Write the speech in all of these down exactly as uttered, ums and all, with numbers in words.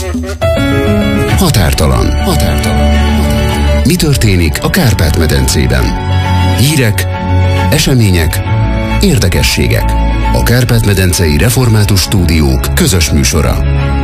Határtalan. Határtalan. Mi történik a Kárpát-medencében? Hírek, események, érdekességek. A Kárpát-medencei Református Stúdiók közös műsora.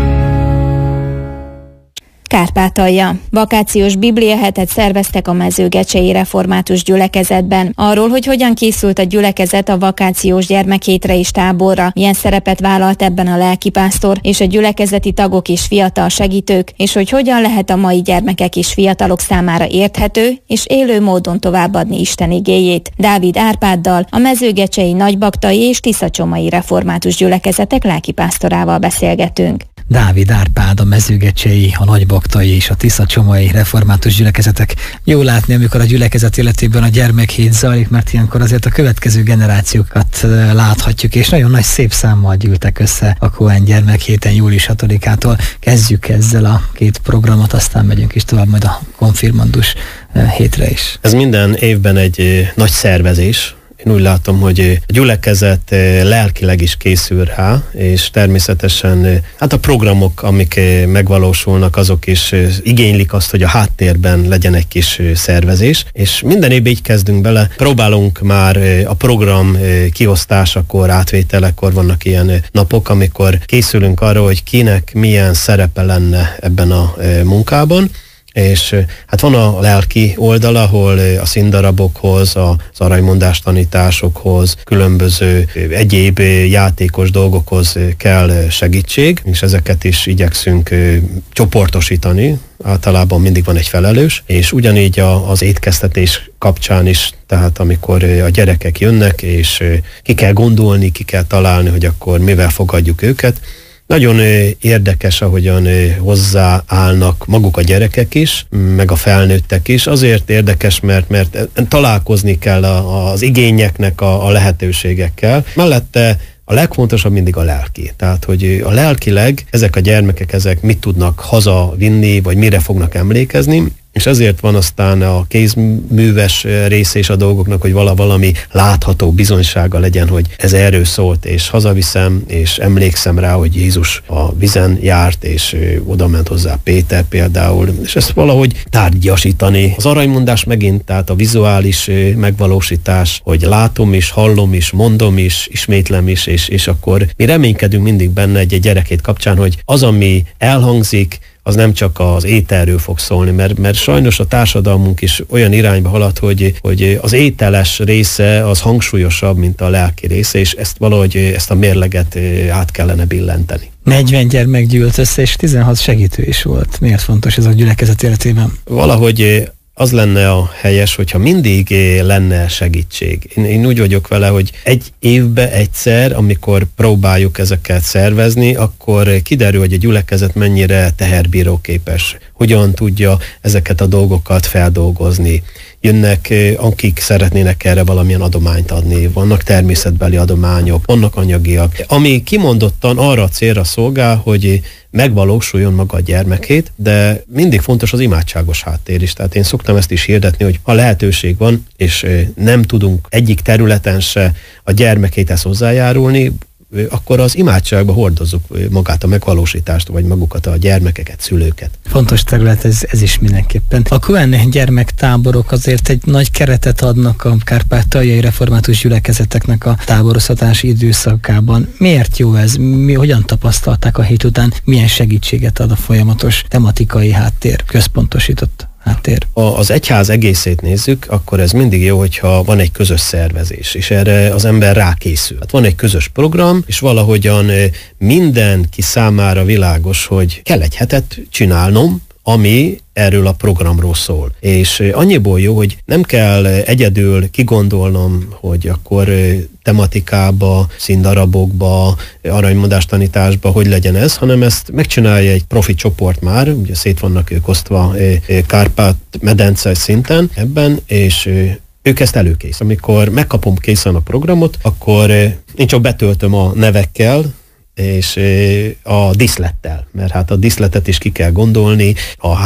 Kárpátalja. Vakációs bibliahetet szerveztek a Mezőgecsei Református Gyülekezetben. Arról, hogy hogyan készült a gyülekezet a vakációs gyermekhétre és táborra, milyen szerepet vállalt ebben a lelkipásztor és a gyülekezeti tagok és fiatal segítők, és hogy hogyan lehet a mai gyermekek és fiatalok számára érthető és élő módon továbbadni Isten igéjét. Dávid Árpáddal, a Mezőgecsei, Nagybaktai és Tiszacsomai Református Gyülekezetek lelkipásztorával beszélgetünk. Dávid Árpád, a Mezőgecsei, a Nagybaktai és a Tiszacsomai Református Gyülekezetek. Jó látni, amikor a gyülekezet életében a gyermekhét zajlik, mert ilyenkor azért a következő generációkat láthatjuk, és nagyon nagy szép számmal gyűltek össze a Cohen gyermekhéten július hatodikától. Kezdjük ezzel a két programot, aztán megyünk is tovább majd a konfirmandus hétre is. Ez minden évben egy nagy szervezés. Én úgy látom, hogy a gyülekezet lelkileg is készül rá, és természetesen hát a programok, amik megvalósulnak, azok is igénylik azt, hogy a háttérben legyen egy kis szervezés, és minden évben így kezdünk bele. Próbálunk már a program kiosztásakor, átvételekor, vannak ilyen napok, amikor készülünk arra, hogy kinek milyen szerepe lenne ebben a munkában. És hát van a lelki oldal, ahol a színdarabokhoz, az aranymondás tanításokhoz, különböző egyéb játékos dolgokhoz kell segítség, és ezeket is igyekszünk csoportosítani. Általában mindig van egy felelős, és ugyanígy az étkeztetés kapcsán is, tehát amikor a gyerekek jönnek, és ki kell gondolni, ki kell találni, hogy akkor mivel fogadjuk őket. Nagyon érdekes, ahogyan hozzáállnak maguk a gyerekek is, meg a felnőttek is. Azért érdekes, mert, mert találkozni kell az igényeknek a, a lehetőségekkel. Mellette a legfontosabb mindig a lelki. Tehát, hogy a lelkileg ezek a gyermekek, ezek mit tudnak hazavinni, vagy mire fognak emlékezni, és ezért van aztán a kézműves része is a dolgoknak, hogy vala, valami látható bizonysága legyen, hogy ez erről szólt, és hazaviszem, és emlékszem rá, hogy Jézus a vizen járt, és oda ment hozzá Péter például, és ezt valahogy tárgyasítani. Az aranymondás megint, tehát a vizuális megvalósítás, hogy látom is, hallom is, mondom is, ismétlem is, és, és akkor mi reménykedünk mindig benne egy, egy gyerekét kapcsán, hogy az, ami elhangzik, az nem csak az ételről fog szólni, mert, mert sajnos a társadalmunk is olyan irányba halad, hogy, hogy az ételes része az hangsúlyosabb, mint a lelki része, és ezt valahogy ezt a mérleget át kellene billenteni. negyven gyermek gyűlt össze, és tizenhat segítő is volt. Miért fontos ez a gyülekezet életében? Valahogy az lenne a helyes, hogyha mindig lenne segítség. Én, én úgy vagyok vele, hogy egy évbe egyszer, amikor próbáljuk ezeket szervezni, akkor kiderül, hogy a gyülekezet mennyire teherbíróképes, hogyan tudja ezeket a dolgokat feldolgozni. Jönnek, akik szeretnének erre valamilyen adományt adni, vannak természetbeli adományok, vannak anyagiak, ami kimondottan arra a célra szolgál, hogy megvalósuljon maga a gyermekét, de mindig fontos az imádságos háttér is. Tehát én szoktam ezt is hirdetni, hogy ha lehetőség van, és nem tudunk egyik területen se a gyermekéthez hozzájárulni, akkor az imádságba hordozzuk magát a megvalósítást, vagy magukat a gyermekeket, szülőket. Fontos terület ez, ez is mindenképpen. A Cohen gyermektáborok azért egy nagy keretet adnak a kárpátaljai református gyülekezeteknek a táboroztatási időszakában. Miért jó ez? Mi hogyan tapasztalták a hét után? Milyen segítséget ad a folyamatos tematikai háttér, központosított háttér? Ha az egyház egészét nézzük, akkor ez mindig jó, hogyha van egy közös szervezés, és erre az ember rákészül. Hát van egy közös program, és valahogyan mindenki számára világos, hogy kell egy hetet csinálnom, ami erről a programról szól. És annyiból jó, hogy nem kell egyedül kigondolnom, hogy akkor tematikába, színdarabokba, aranymondás tanításba, hogy legyen ez, hanem ezt megcsinálja egy profi csoport már, ugye szét vannak ők osztva Kárpát-medence szinten ebben, és ők ezt előkész. Amikor megkapom készen a programot, akkor én csak betöltöm a nevekkel, és a díszlettel, mert hát a díszletet is ki kell gondolni, a